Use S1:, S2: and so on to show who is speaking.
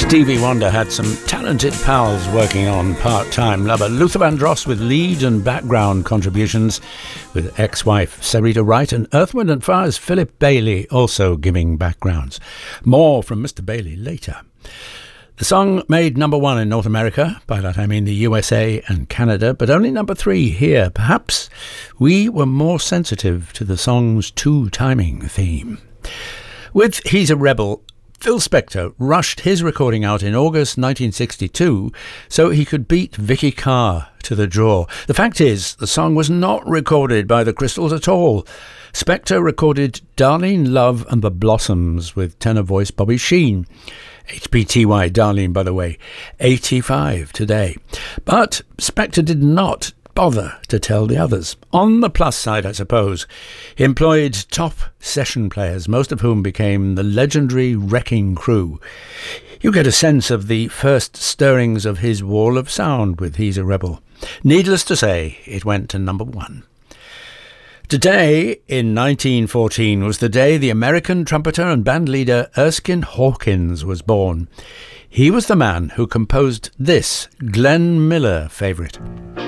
S1: Stevie Wonder had some talented pals working on Part-Time Lover. Luther Vandross with lead and background contributions, with ex-wife Sarita Wright, and Earth, Wind & Fire's Philip Bailey also giving backgrounds. More from Mr. Bailey later. The song made number 1 in North America, by that I mean the USA and Canada, but only number 3 here. Perhaps we were more sensitive to the song's two-timing theme. With He's a Rebel, Phil Spector rushed his recording out in August 1962 so he could beat Vicky Carr to the draw. The fact is, the song was not recorded by the Crystals at all. Spector recorded Darlene Love and the Blossoms with tenor voice Bobby Sheen. HBTY Darlene, by the way, 85 today. But Spector did not bother to tell the others. On the plus side, I suppose, he employed top session players, most of whom became the legendary Wrecking Crew. You get a sense of the first stirrings of his wall of sound with He's a Rebel. Needless to say, it went to number 1. Today, in 1914, was the day the American trumpeter and bandleader Erskine Hawkins was born. He was the man who composed this Glenn Miller favourite.